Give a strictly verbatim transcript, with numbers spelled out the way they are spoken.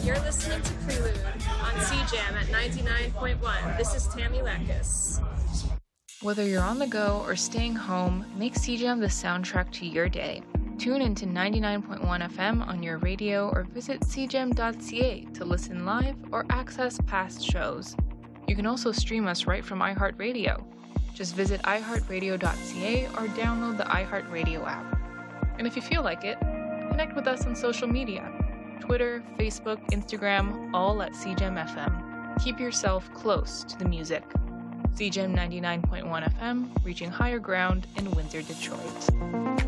You're listening to Prelude on C Jam at ninety-nine point one. This is Tammy Lakis. Whether you're on the go or staying home, make C Jam the soundtrack to your day. Tune into ninety-nine point one F M on your radio or visit c jam dot c a to listen live or access past shows. You can also stream us right from iHeartRadio. Just visit i heart radio dot c a or download the iHeartRadio app. And if you feel like it, connect with us on social media. Twitter, Facebook, Instagram, all at C Jam F M. Keep yourself close to the music. C Jam ninety-nine point one F M, reaching higher ground in Windsor, Detroit.